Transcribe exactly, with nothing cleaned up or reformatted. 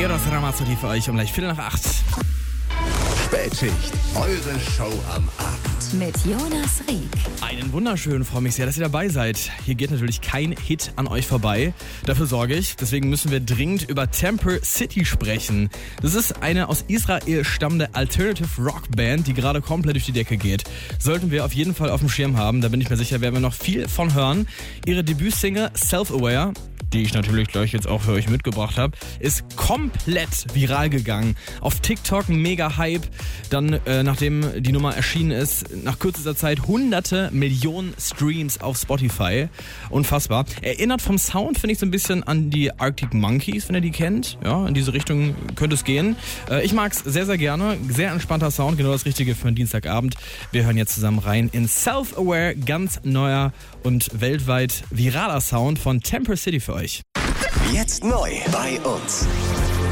Eros Ramazzotti für euch um gleich Viertel nach acht. Spätschicht, eure Show am Abend. Mit Jonas Rieck. Einen wunderschönen, freue mich sehr, dass ihr dabei seid. Hier geht natürlich kein Hit an euch vorbei. Dafür sorge ich. Deswegen müssen wir dringend über Temper City sprechen. Das ist eine aus Israel stammende Alternative Rock Band, die gerade komplett durch die Decke geht. Sollten wir auf jeden Fall auf dem Schirm haben. Da bin ich mir sicher, werden wir noch viel von hören. Ihre Debütsingle Self-Aware, die ich natürlich gleich jetzt auch für euch mitgebracht habe, ist komplett viral gegangen. Auf TikTok ein mega Hype. Dann, äh, nachdem die Nummer erschienen ist, nach kürzester Zeit hunderte Millionen Streams auf Spotify. Unfassbar. Erinnert vom Sound, finde ich, so ein bisschen an die Arctic Monkeys, wenn ihr die kennt. Ja, in diese Richtung könnte es gehen. Äh, ich mag's sehr, sehr gerne. Sehr entspannter Sound, genau das Richtige für einen Dienstagabend. Wir hören jetzt zusammen rein in Self-Aware, ganz neuer und weltweit viraler Sound von Temper City für euch. Jetzt neu bei uns.